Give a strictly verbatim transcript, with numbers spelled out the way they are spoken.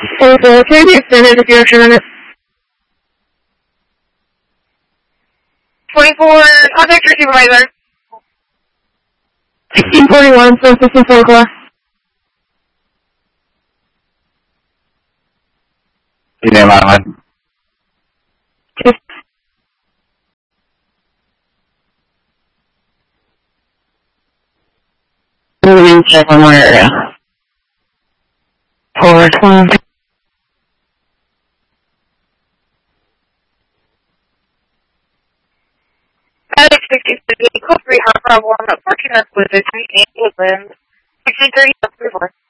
four four, can you extend it if you're extra minute? twenty-four, contact your supervisor. sixteen forty-one, so fifteen four o'clock. Yeah, line. Just moving check one more area. Four twelve. Alex sixty-three, code three, hot problem, parking up with the three eight Woodland, sixteen thirty, up three four.